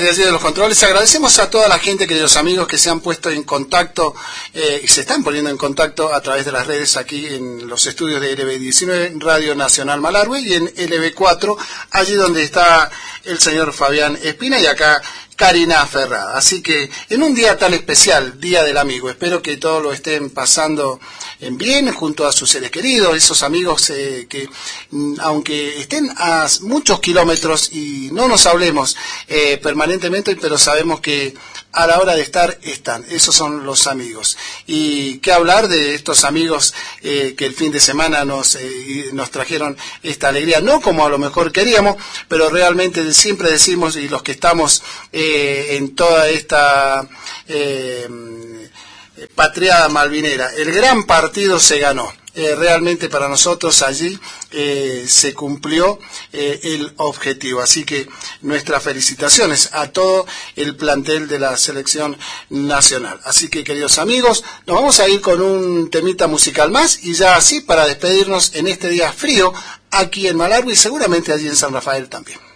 desde allí de los controles. Agradecemos a toda la gente, queridos amigos, que se han puesto en contacto y se están poniendo en contacto a través de las redes aquí en los estudios de LB19, Radio Nacional Malargüe, y en LB4, allí donde está el señor Fabián Espina y acá Karina Ferrada. Así que en un día tan especial, Día del Amigo, espero que todos lo estén pasando bien junto a sus seres queridos, esos amigos que aunque estén a muchos kilómetros y no nos hablemos permanentemente, pero sabemos que a la hora de estar están. Esos son los amigos. Y qué hablar de estos amigos que el fin de semana nos trajeron esta alegría, no como a lo mejor queríamos, pero realmente siempre decimos, y los que estamos en toda esta patriada malvinera, el gran partido se ganó. Realmente para nosotros allí se cumplió el objetivo. Así que nuestras felicitaciones a todo el plantel de la selección nacional. Así que, queridos amigos, nos vamos a ir con un temita musical más y ya así para despedirnos en este día frío aquí en Malargüe y seguramente allí en San Rafael también.